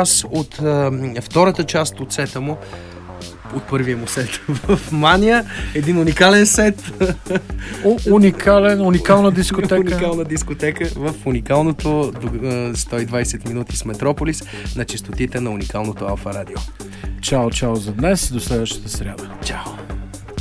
втората част от сета му, от първия му сет в Мания. Един уникален сет. Уникална дискотека. Уникална дискотека в уникалното 120 минути с Метрополис на честотите на уникалното Алфа Радио. Чао за днес. До следващата сряда. Чао.